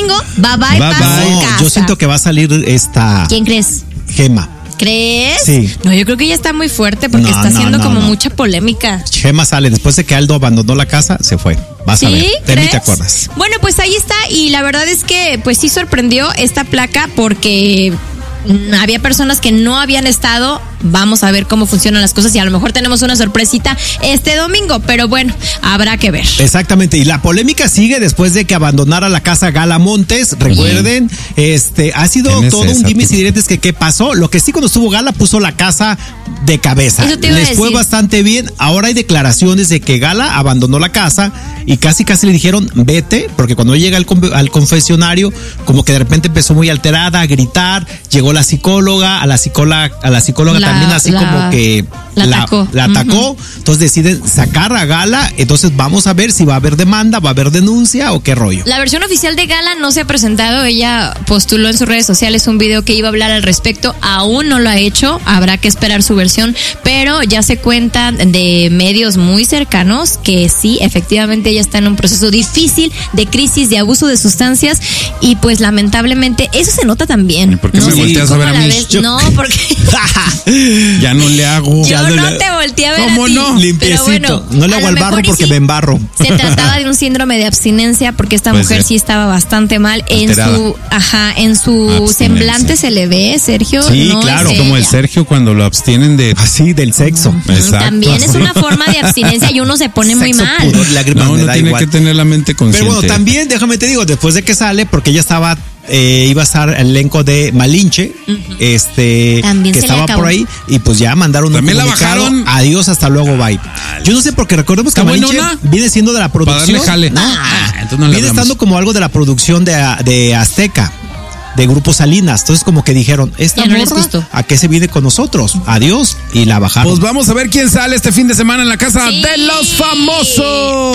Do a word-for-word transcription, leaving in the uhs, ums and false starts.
domingo, bye bye, Bye, paz en bye. casa. Yo siento que va a salir esta ¿Quién crees? Gema. ¿Crees? Sí. No, yo creo que ya está muy fuerte porque No, está no, haciendo no, como no. mucha polémica. Gema sale después de que Aldo abandonó la casa, se fue. Vas a ver. ¿Sí? De mí ¿Crees? te acuerdas. Bueno, pues ahí está y la verdad es que pues sí sorprendió esta placa porque mm, había personas que no habían estado. Vamos a ver cómo funcionan las cosas y a lo mejor tenemos una sorpresita este domingo, pero bueno, habrá que ver. Exactamente, y la polémica sigue después de que abandonara la casa Gala Montes. Recuerden, este ha sido ¿Quién es todo un esa, dimes tú? y diretes que qué pasó. Lo que sí, cuando estuvo Gala puso la casa de cabeza. Eso te iba a Les fue decir. bastante bien. Ahora hay declaraciones de que Gala abandonó la casa y casi casi le dijeron vete, porque cuando llega al, con- al confesionario, como que de repente empezó muy alterada a gritar. Llegó la psicóloga, a la psicóloga, a la psicóloga La- también así la- como que la atacó. la atacó. Entonces deciden sacar a Gala. Entonces vamos a ver si va a haber demanda, va a haber denuncia o qué rollo. La versión oficial de Gala no se ha presentado. Ella postuló en sus redes sociales un video que iba a hablar al respecto. Aún no lo ha hecho. Habrá que esperar su versión. Pero ya se cuentan de medios muy cercanos que sí, efectivamente ella está en un proceso difícil de crisis, de abuso de sustancias. Y pues lamentablemente eso se nota también. ¿Y por qué no me sé volteas a cómo ver a la mí? ves. Yo- No, porque Ya no le hago. yo no no le- te volteé a ver ¿Cómo a ti. no? Pero Limpiecito. bueno, No le a hago lo al barro mejor y porque sí me embarro. Se trataba de un síndrome de abstinencia porque esta Puede mujer ser. sí estaba bastante mal en Alterada. su, ajá, en su Abstinencia. semblante se le ve, Sergio. Sí, no claro, es Como el ella. Sergio cuando lo abstienen de. Así del sexo. Exacto. También es una forma de abstinencia y uno se pone muy Sexo, mal. pudor, lágrimas, No, me uno da tiene igual. que tener la mente consciente. Pero bueno, también déjame te digo, después de que sale, porque ella estaba, eh, iba a estar el elenco de Malinche, este, También que se le estaba acabó. por ahí, y pues ya mandaron un También la comunicado. bajaron. Adiós, hasta luego, bye. Yo no sé, porque recordemos que ¿Está buena Malinche una? viene siendo de la Para producción. darle jale. No, Ah, entonces no le viene hablamos. estando como algo de la producción de, de Azteca, de Grupo Salinas. Entonces, como que dijeron, esta Ya no les morra, gustó. ¿a qué se viene con nosotros? Adiós, y la bajaron. Pues vamos a ver quién sale este fin de semana en la casa Sí. de los famosos.